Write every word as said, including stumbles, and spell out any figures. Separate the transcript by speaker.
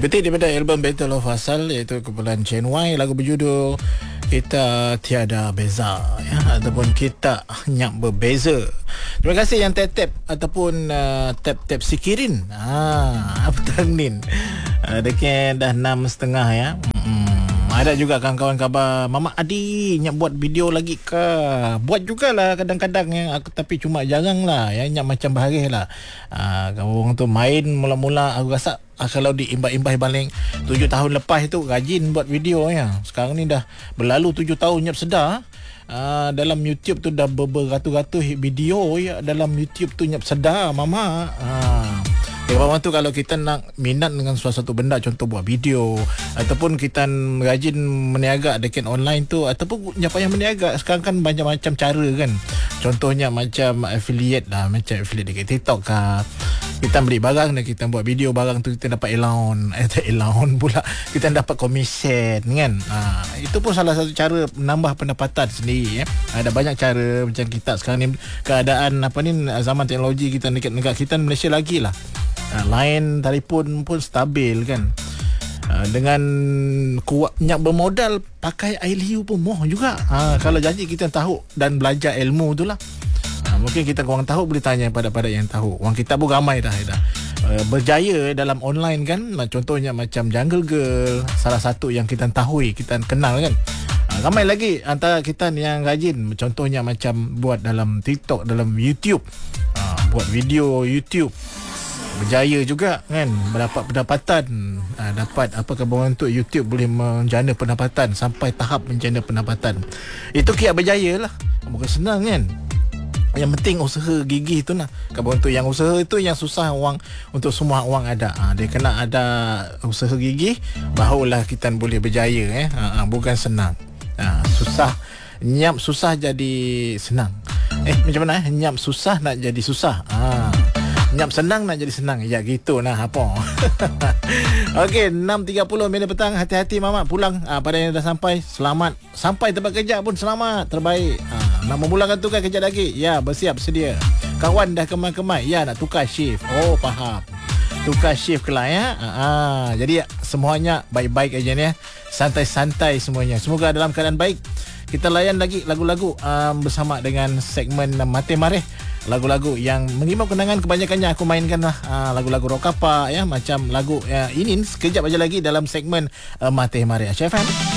Speaker 1: Betul daripada album Battle of Asal, iaitu kumpulan Chen Y. Lagu berjudul Kita Tiada Beza, ya, ataupun Kita Nyak Berbeza. Terima kasih yang tap-tap ataupun uh, tap-tap sikirin. Ah, apa tangnin? Uh, dekat dah enam setengah ya. Hmm. Ada juga kawan-kawan khabar, Mama Adi nyak buat video lagi ke? Buat jugalah kadang-kadang yang aku, tapi cuma jarang lah ya, nyak macam bahagia lah. Ah, orang tu main mula-mula aku rasa ah, kalau diimbah-imbah balik tujuh tahun lepas itu rajin buat video ya. Sekarang ni dah berlalu tujuh tahun nyap sedar. Uh, dalam YouTube tu dah beratus-ratus video ya, dalam YouTube tu nyap sedar Mama. Ah. Ya, Mama tu kalau kita nak minat dengan suatu benda, contoh buat video ataupun kita rajin meniaga dekat online tu, ataupun nyap payah meniaga, sekarang kan banyak macam cara kan. Contohnya macam affiliate lah, macam affiliate dekat TikTok kah. Kita beli barang dan kita buat video barang tu, kita dapat allowance, eh tak allowance pula, kita dapat komisen kan. Ha, itu pun salah satu cara menambah pendapatan sendiri ya. Ada banyak cara macam kita sekarang ni, keadaan apa ni, zaman teknologi kita dekat negara kita Malaysia lagi lah. Ha, line telefon pun stabil kan. Ha, dengan kuatnya bermodal pakai air liu pun moh juga. Ha, kalau janji kita tahu dan belajar ilmu tu lah. Ha, mungkin kita kurang tahu, boleh tanya pada-pada yang tahu. Orang kita pun ramai dah, dah uh, berjaya dalam online kan. Contohnya macam Jungle Girl, salah satu yang kita tahu, kita kenal kan. Ha, ramai lagi antara kita yang rajin, contohnya macam buat dalam TikTok, dalam YouTube, ha, buat video YouTube, berjaya juga kan, mendapat pendapatan. Ha, dapat apa khabar untuk YouTube boleh menjana pendapatan sampai tahap menjana pendapatan. Itu kiat berjaya lah, bukan senang kan. Yang penting usaha gigih tu lah. Khabar untuk yang usaha itu yang susah orang, untuk semua orang ada. Ha, dia kena ada usaha gigih, barulah kita boleh berjaya eh. Ha, bukan senang. Ha, susah nyap susah jadi senang. Eh macam mana eh? Nyap susah nak jadi susah. Ha. Nyap senang nak jadi senang. Ya gitu nah apa. Okey, enam tiga puluh minit petang. Hati-hati Mama pulang. Ah, pada yang dah sampai, selamat. Sampai tempat kerja pun selamat. Terbaik. Ah, nak memulangkan tukar kerja lagi. Ya, bersiap sedia. Kawan dah kemai-kemai. Ya, nak tukar shift. Oh, faham. Tukar shift kelak ya. Ah, ah. Jadi semuanya baik-baik aja ni ya. Santai-santai semuanya. Semoga dalam keadaan baik. Kita layan lagi lagu-lagu um, bersama dengan segmen Mate Mareh. Lagu-lagu yang mengimbau kenangan, kebanyakannya aku mainkan lah, uh, lagu-lagu rock apa ya, macam lagu uh, ini sekejap aja lagi dalam segmen uh, Mate Mareh H F M.